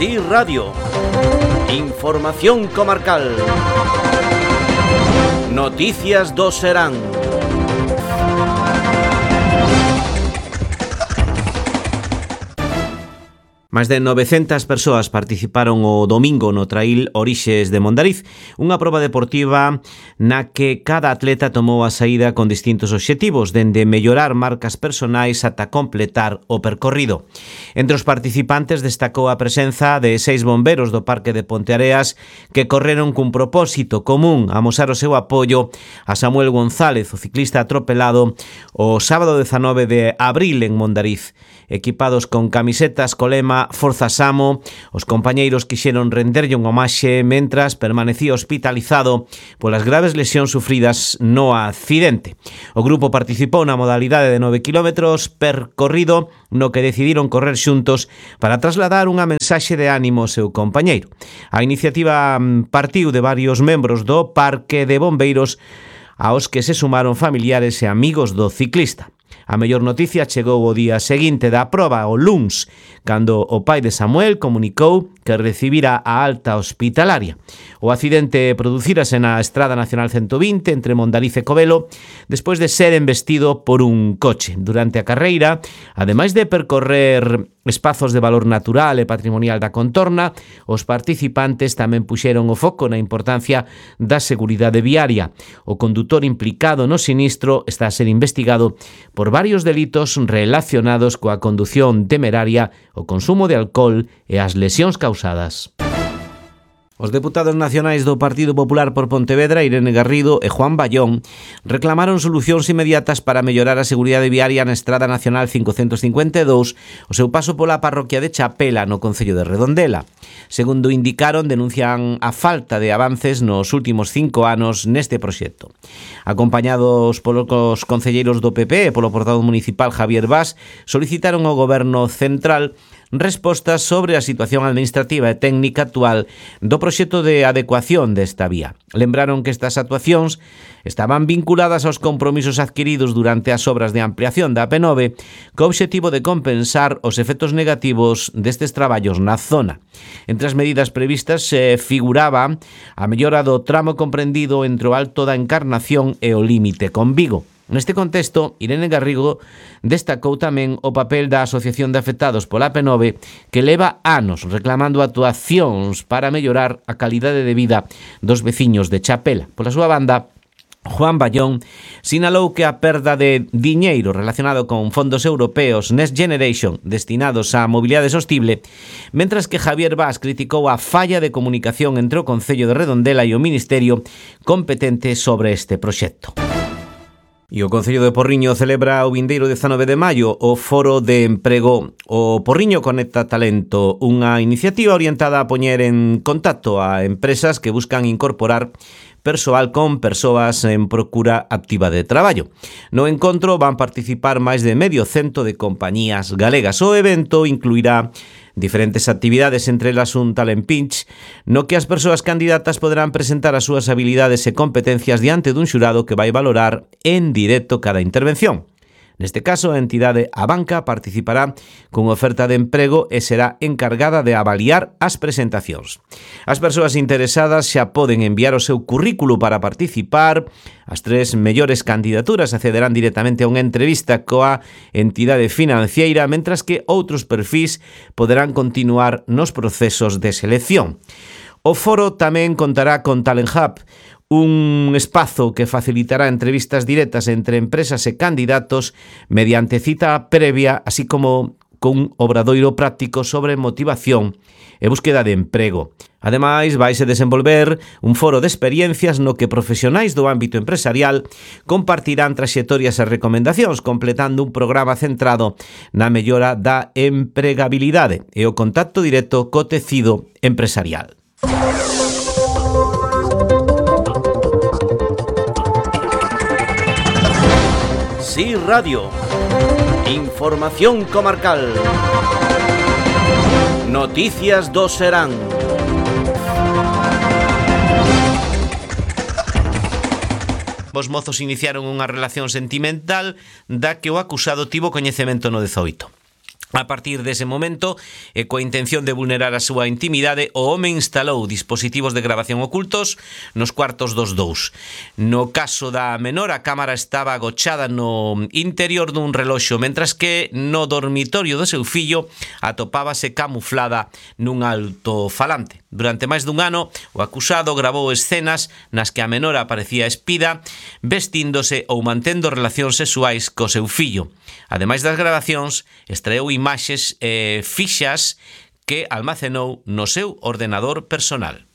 Sí Radio. Información comarcal. Noticias do Serán. Máis de 900 persoas participaron o domingo no Trail Orixes de Mondariz, unha proba deportiva na que cada atleta tomou a saída con distintos obxectivos, dende mellorar marcas personais ata completar o percorrido. Entre os participantes destacou a presenza de 6 bomberos do Parque de Ponteareas que correron cun propósito común: amosar o seu apoio a Samuel González, o ciclista atropelado o sábado 19 de abril en Mondariz. Equipados con camisetas co lema Forza Samo, os compañeiros quixeron renderlle unha homaxe mentras permanecía hospitalizado polas graves lesións sufridas no accidente. O grupo participou na modalidade de 9 km percorrido no que decidiron correr xuntos para trasladar unha mensaxe de ánimo ao seu compañeiro. A iniciativa partiu de varios membros do Parque de Bombeiros aos que se sumaron familiares e amigos do ciclista. A mellor noticia chegou o día seguinte da proba, o luns, cando o pai de Samuel comunicou que recibira a alta hospitalaria. O accidente producírase na Estrada Nacional 120 entre Mondariz e Covelo despois de ser embestido por un coche. Durante a carreira, ademais de percorrer espazos de valor natural e patrimonial da contorna, os participantes tamén puxeron o foco na importancia da seguridade viaria. O condutor implicado no sinistro está a ser investigado por varios delitos relacionados coa condución temeraria, o consumo de alcohol e as lesións causadas. Os deputados nacionais do Partido Popular por Pontevedra, Irene Garrido e Juan Ballón, reclamaron solucións inmediatas para mellorar a seguridade viaria na Estrada Nacional 552 o seu paso pola parroquia de Chapela, no concello de Redondela. Segundo indicaron, denuncian a falta de avances nos últimos 5 anos neste proxecto. Acompañados polos concelleiros do PP e polo portavoz municipal Javier Bas, solicitaron ao Goberno Central respostas sobre a situación administrativa e técnica actual do proxecto de adecuación desta vía. Lembraron que estas actuacións estaban vinculadas aos compromisos adquiridos durante as obras de ampliación da AP9 co obxectivo de compensar os efectos negativos destes traballos na zona. Entre as medidas previstas se figuraba a mellora do tramo comprendido entre o Alto da Encarnación e o límite con Vigo. Neste contexto, Irene Garrido destacou tamén o papel da Asociación de Afectados pola AP9, que leva anos reclamando actuacións para mellorar a calidade de vida dos veciños de Chapela. Pola súa banda, Juan Ballón sinalou que a perda de diñeiro relacionado con fondos europeos Next Generation destinados á mobilidade sostible, mentras que Javier Bas criticou a falla de comunicación entre o Concello de Redondela e o Ministerio competente sobre este proxecto. E o Concello de Porriño celebra o vindeiro 19 de maio o Foro de Emprego O Porriño Conecta Talento, unha iniciativa orientada a poñer en contacto a empresas que buscan incorporar persoal con persoas en procura activa de traballo. No encontro van participar máis de 100 de compañías galegas. O evento incluirá diferentes actividades, entre elas un talent pitch, no que as persoas candidatas poderán presentar as súas habilidades e competencias diante dun xurado que vai valorar en directo cada intervención. Neste caso, a entidade Abanca participará con oferta de emprego e será encargada de avaliar as presentacións. As persoas interesadas xa poden enviar o seu currículo para participar. As 3 mellores candidaturas accederán directamente a unha entrevista coa entidade financiera, mentras que outros perfís poderán continuar nos procesos de selección. O foro tamén contará con Talent Hub, un espazo que facilitará entrevistas directas entre empresas e candidatos mediante cita previa, así como con un obradoiro práctico sobre motivación e búsqueda de emprego. Ademais, vaise desenvolver un foro de experiencias no que profesionais do ámbito empresarial compartirán traxectorias e recomendacións, completando un programa centrado na mellora da empregabilidade e o contacto directo co tecido empresarial. Sí Radio. Información comarcal. Noticias do Serán. Os mozos iniciaron unha relación sentimental da que o acusado tivo coñecemento no 18. A partir dese momento, e coa intención de vulnerar a súa intimidade, o home instalou dispositivos de grabación ocultos nos cuartos dos dous. No caso da menor, a cámara estaba agochada no interior dun reloxo, mentras que no dormitorio do seu fillo atopábase camuflada nun altofalante. Durante máis dun ano, o acusado gravou escenas nas que a menor aparecía espida, vestíndose ou mantendo relacións sexuais co seu fillo. Ademais das grabacións, extraeu imaxes fixas que almacenou no seu ordenador personal.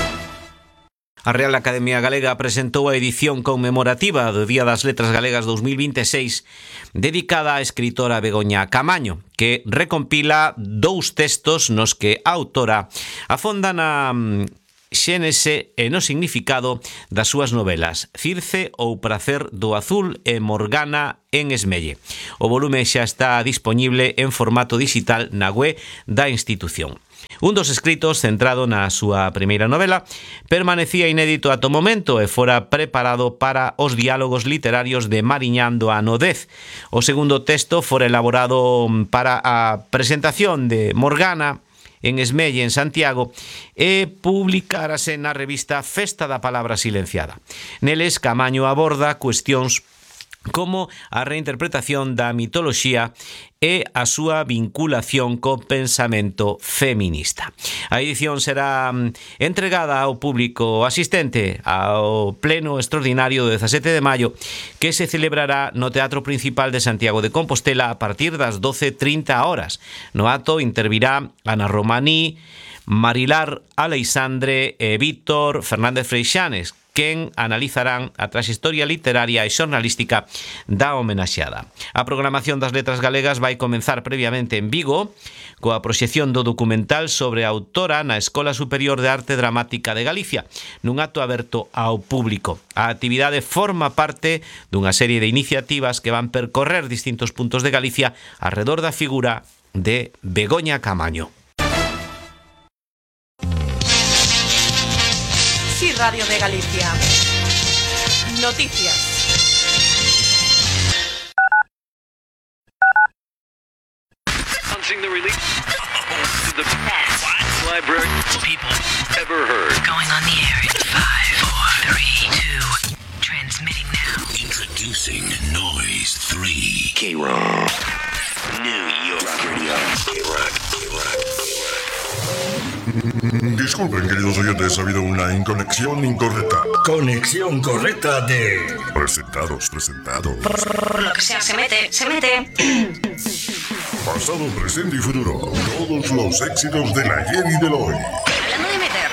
A Real Academia Galega presentou a edición conmemorativa do Día das Letras Galegas 2026 dedicada á escritora Begoña Camaño, que recompila 2 textos nos que a autora afonda na xénese e no significado das súas novelas Circe ou Prazer do Azul e Morgana en Esmelle. O volume xa está disponible en formato digital na web da institución. Un dos escritos, centrado na súa primeira novela, permanecía inédito ata o momento e fora preparado para os diálogos literarios de Mariñando a Nodez. O segundo texto fora elaborado para a presentación de Morgana en Esmelle, en Santiago, e publicárase na revista Festa da Palabra Silenciada. Neles, Camaño aborda cuestións como a reinterpretación da mitoloxía e a súa vinculación co pensamento feminista. A edición será entregada ao público asistente ao pleno extraordinario do 17 de maio que se celebrará no Teatro Principal de Santiago de Compostela a partir das 12:30 horas. No acto intervirá Ana Romaní, Marilar Aleixandre e Víctor Fernández Freixanes, quen analizarán a traxectoria literaria e xornalística da homenaxeada. A programación das letras galegas vai comenzar previamente en Vigo, coa proxección do documental sobre a autora na Escola Superior de Arte Dramática de Galicia, nun acto aberto ao público. A actividade forma parte dunha serie de iniciativas que van percorrer distintos puntos de Galicia arredor da figura de Begoña Camaño. Sí, Radio de Galicia. Noticias. The release to the best library people ever heard. Going on the air in 5, 4, 3, 2. Transmitting now. Introducing Noise 3. K-Rock. New York Radio. K-Rock. Disculpen, queridos oyentes, ha habido una conexión incorrecta. Conexión correcta de... Presentados. Por lo que sea, se mete. Pasado, presente y futuro. Todos los éxitos del ayer y del hoy. Hablando de meter.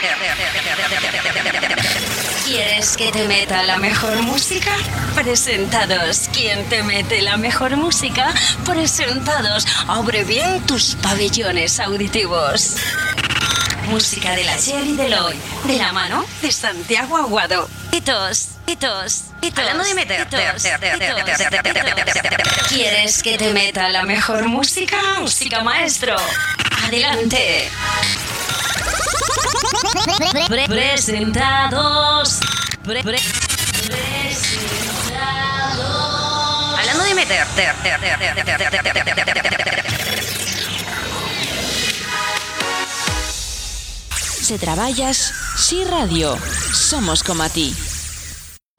¿Quieres que te meta la mejor música? Presentados. ¿Quién te mete la mejor música? Presentados. Abre bien tus pabellones auditivos. Música del ayer y del hoy. De la mano de Santiago Aguado. Hitos. Hablando de meter. ¿Quieres que te meta la mejor música? Música maestro. Adelante. Presentados. Hablando de meter. Se traballas, Sí Radio. Somos como a ti.